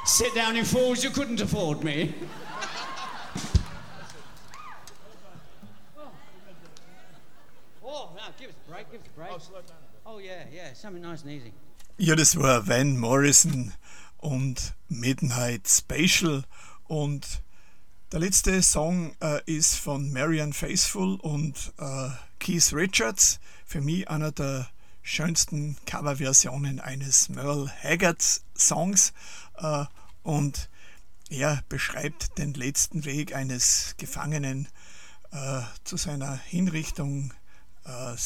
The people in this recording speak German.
Sit down, you fools, you couldn't afford me. Oh, no, give us a break, give us a break. Oh, slow down. Oh, yeah, something nice and easy. Ja, das war Van Morrison und Midnight Special. Und der letzte Song ist von Marianne Faithfull und Keith Richards. Für mich einer der schönsten Coverversionen eines Merle Haggard Songs. Und er beschreibt den letzten Weg eines Gefangenen zu seiner Hinrichtung.